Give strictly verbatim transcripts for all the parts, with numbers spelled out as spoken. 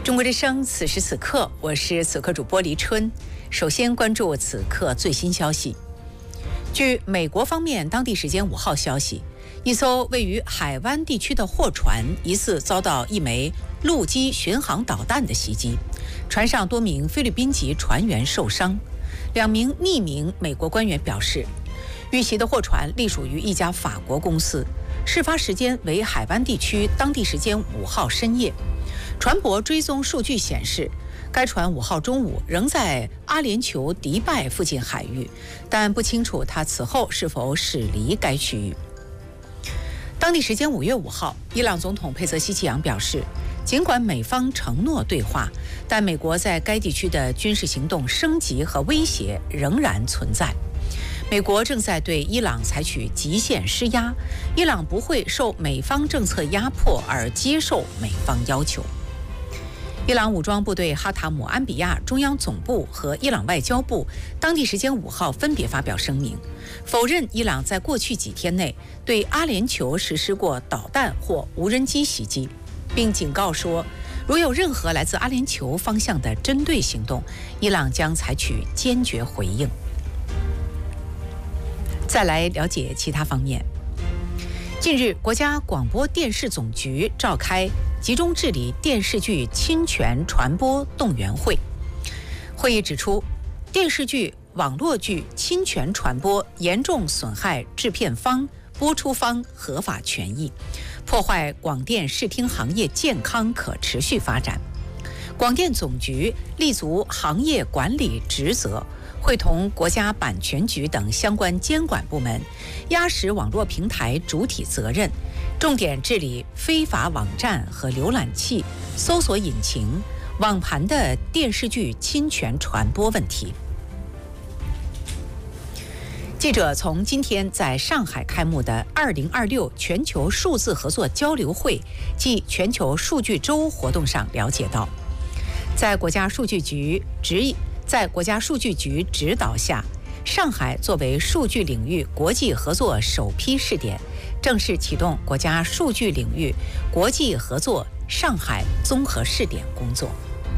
中国之声，此时此刻，我是此刻主播黎春。首先关注此刻最新消息。据美国方面当地时间五号消息，一艘位于海湾地区的货船疑似遭到一枚陆基巡航导弹的袭击，船上多名菲律宾籍船员受伤。两名匿名美国官员表示，遇袭的货船隶属于一家法国公司，事发时间为海湾地区当地时间五号深夜。船舶追踪数据显示，该船五号中午仍在阿联酋迪拜附近海域，但不清楚它此后是否驶离该区域。当地时间五月五号，伊朗总统佩泽希奇扬表示，尽管美方承诺对话，但美国在该地区的军事行动升级和威胁仍然存在。美国正在对伊朗采取极限施压，伊朗不会受美方政策压迫而接受美方要求。伊朗武装部队哈塔姆安比亚中央总部和伊朗外交部当地时间五号分别发表声明，否认伊朗在过去几天内对阿联酋实施过导弹或无人机袭击，并警告说，如有任何来自阿联酋方向的针对行动，伊朗将采取坚决回应。再来了解其他方面。近日，国家广播电视总局召开集中治理电视剧侵权传播动员会。会议指出，电视剧、网络剧侵权传播严重损害制片方、播出方合法权益，破坏广电视听行业健康可持续发展。广电总局立足行业管理职责，会同国家版权局等相关监管部门，压实网络平台主体责任，重点治理非法网站和浏览器、搜索引擎、网盘的电视剧侵权传播问题。记者从今天在上海开幕的二零二六全球数字合作交流会暨全球数据周活动上了解到，在国家数据局指在国家数据局指导下，上海作为数据领域国际合作首批试点，正式启动国家数据领域国际合作上海综合试点工作。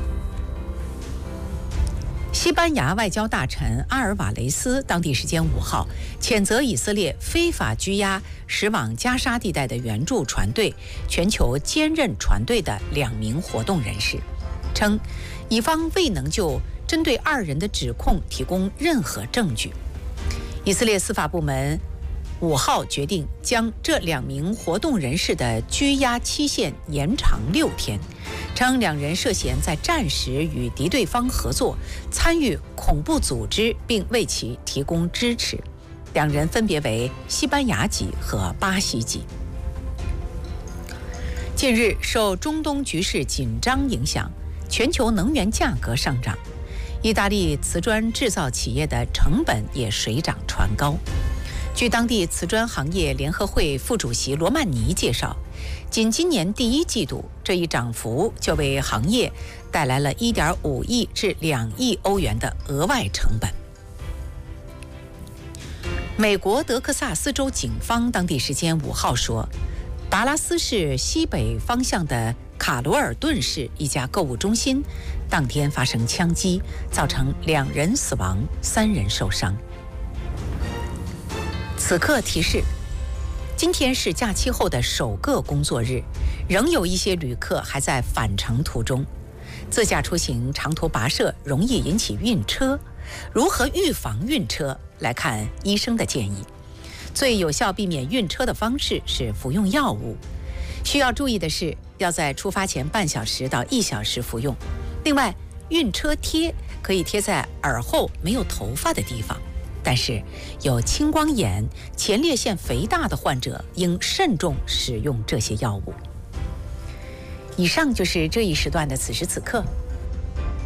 西班牙外交大臣阿尔瓦雷斯当地时间五号谴责以色列非法拘押驶往加沙地带的援助船队全球兼任船队的两名活动人士，称以方未能就针对二人的指控提供任何证据。以色列司法部门五号决定将这两名活动人士的拘押期限延长六天，称两人涉嫌在战时与敌对方合作，参与恐怖组织并为其提供支持。两人分别为西班牙籍和巴西籍。近日，受中东局势紧张影响，全球能源价格上涨，意大利瓷砖制造企业的成本也水涨船高。据当地瓷砖行业联合会副主席罗曼尼介绍，仅今年第一季度，这一涨幅就为行业带来了 一点五亿至两亿欧元的额外成本。美国德克萨斯州警方当地时间五号说，达拉斯市西北方向的卡罗尔顿市一家购物中心当天发生枪击，造成两人死亡，三人受伤。此刻提示，今天是假期后的首个工作日，仍有一些旅客还在返程途中。自驾出行长途跋涉容易引起晕车，如何预防晕车？来看医生的建议。最有效避免晕车的方式是服用药物。需要注意的是，要在出发前半小时到一小时服用。另外，晕车贴可以贴在耳后没有头发的地方。但是有青光眼、前列腺肥大的患者应慎重使用这些药物。以上就是这一时段的此时此刻，